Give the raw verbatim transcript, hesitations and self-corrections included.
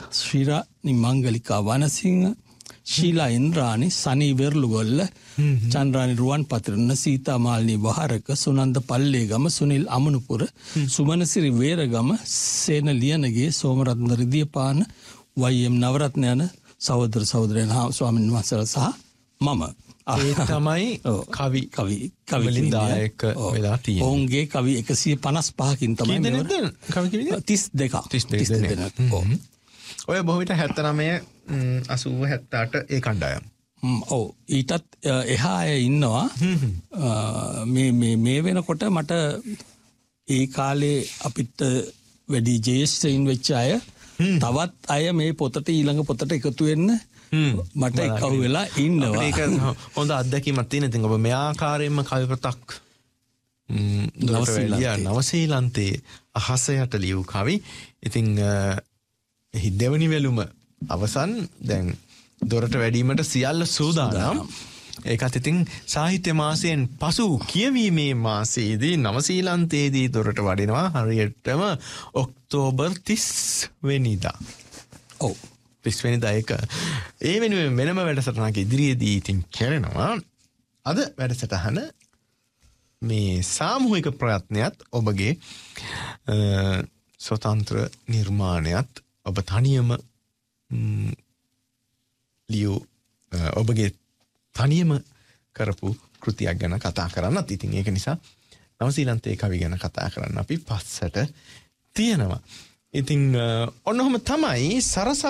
ශ්‍රීරා නිමංගලිකා වනසිංහ, ශීලා ඉන්ද්‍රාණි, සනී වෙර්ලුගොල්ල, චන්ද්‍රානි රුවන් පතිරණ, සීතා මාලිනී වහරක, සුනන්ද පල්ලේගම, සුනිල් අමනුපුර, සුමනසිරි වේරගම, සේන ලියනගේ, සෝමරත්න රිදියපාන, වයි.එම්. නවරත්න යන සහෝදර සහෝදරයන් හා ස්වාමීන් වහන්සේලා සහ මම. ඒ තමයි කවි කවි කවිලින් දායක වෙලා තියෙන්නේ. ඔවුන්ගේ කවි එකසිය පනස් පහකින් තමයි මෙවර කවි කිව්වේ තිස් දෙක. තිස් දෙක. ඔය බොහෝ විට හැත්තෑ නවය අසූව හැත්තෑට ඒ කණ්ඩායම්. ඔව් ඊටත් එහා අය ඉන්නවා. මේ මේ වෙනකොට මට ඒ කාලේ අපිට වැඩි ජේෂ්ඨයින් වෙච්ච අය තවත් අය මේ පොතට ඊළඟ පොතට එකතු වෙන්න මට එකහු වෙලා ඉන්නවා. ඒක හොඳ අත්දැකීමක් තියෙන. ඉතින් ඔබ මේ ආකාරයෙන්ම කවි පොතක් නවසීලන්තයේ අහස යට ලියූ කවි. ඉතින් එහි දෙවනි වෙලුම අවසන්. දැන් දොරට වැඩීමට සියල්ල සූදානම්. ඒකත් ඉතින් සාහිත්‍ය මාසයෙන් පසු කියවීමේ මාසයේදී නවසීලන්තයේදී දොරට වඩිනවා. හරියටම ඔක්තෝබර් තිස් වෙනිදා. ඔව් තිස් වෙනිදා ඒක. ඒ වෙනුවෙන් වෙනම වැඩසටහනක ඉදිරියේදී ඉතින් කරනවා. අද වැඩසටහන මේ සාමූහික ප්‍රයත්නයත් ඔබගේ ස්වතන්ත්‍ර නිර්මාණයත් ඔබ තනියම ලියූ ඔබගේ තනියම කරපු කෘතියක් ගැන කතා කරන්නත්. ඉතින් ඒක නිසා නවසීලන්තයේ කවි ගැන කතා කරන්න අපි පස්සට තියෙනවා. ඉතින් ඔන්නෝම තමයි සරස